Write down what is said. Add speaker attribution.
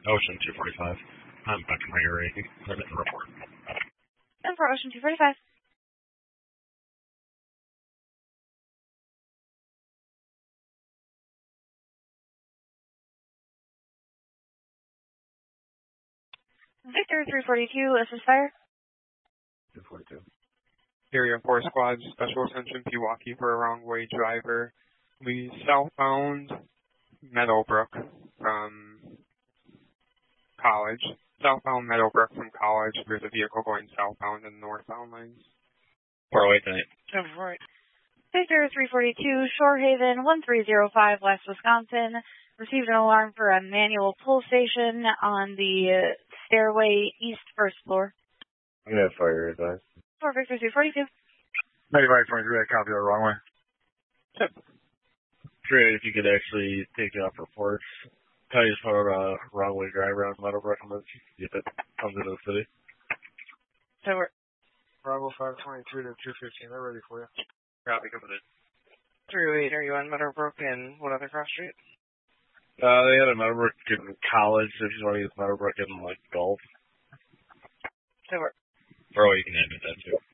Speaker 1: Ocean 245. I'm back in my area. I'm in the report.
Speaker 2: And for Ocean 245. Victor 342, assist fire.
Speaker 1: 242.
Speaker 3: Area 4 Squad, special attention Pewaukee for a wrong way driver. We southbound Meadowbrook from College. Southbound Meadowbrook from College. There's a vehicle going southbound and northbound lanes.
Speaker 1: 408 tonight.
Speaker 2: Right. Victor 342, Shorehaven 1305, West Wisconsin. Received an alarm for a manual pull station on the stairway east first floor.
Speaker 1: I'm going to have fire advice.
Speaker 2: For Victor 342.
Speaker 4: 95.3, copy the wrong way.
Speaker 1: Great, if you could actually take off reports. Tell you just put a wrong way driver on Meadowbrook and let's see if it comes into the city.
Speaker 2: So we're
Speaker 4: Bravo 522 to 215, they're ready for you.
Speaker 1: Copy, coming in.
Speaker 5: 308, are you on Meadowbrook and what other cross street?
Speaker 1: They had a Meadowbrook in College, so if you want to use Meadowbrook in, like, Gulf.
Speaker 2: So we're
Speaker 1: Or you can edit that, too.